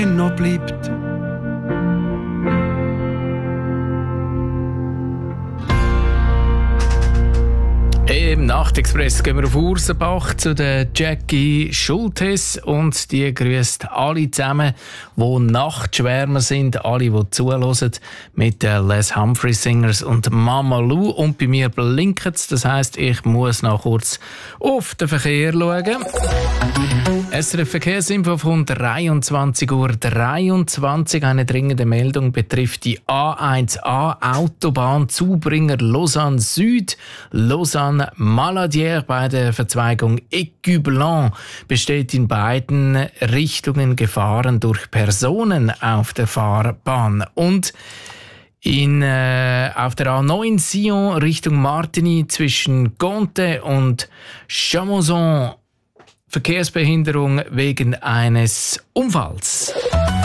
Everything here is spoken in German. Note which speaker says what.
Speaker 1: noch bleibt. Im Nachtexpress gehen wir auf Ursenbach zu der Jackie Schultes und die grüßt alle zusammen, die Nachtschwärmer sind, alle, die zuhören, mit den Les Humphrey Singers und Mama Lou. Und bei mir blinkt es, das heisst, ich muss noch kurz auf den Verkehr schauen. SRF Verkehrsinfo von 23:23 Uhr. Eine dringende Meldung betrifft die A1A Autobahn Zubringer Lausanne Süd, Lausanne Maladière bei der Verzweigung Écu-Blanc besteht in beiden Richtungen Gefahren durch Personen auf der Fahrbahn. Und auf der A9 Sion Richtung Martigny zwischen Conte und Chamoison Verkehrsbehinderung wegen eines Unfalls.